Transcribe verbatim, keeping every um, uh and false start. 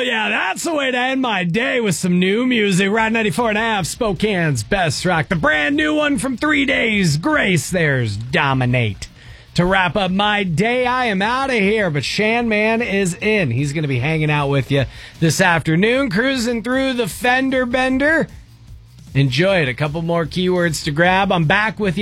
yeah, that's the way to end my day with some new music. Ride ninety-four and a half, Spokane's best rock. The brand new one from Three Days Grace, there's Dominate. To wrap up my day, I am out of here, but Shan Man is in. He's going to be hanging out with you this afternoon, cruising through the fender bender. Enjoy it. A couple more keywords to grab. I'm back with you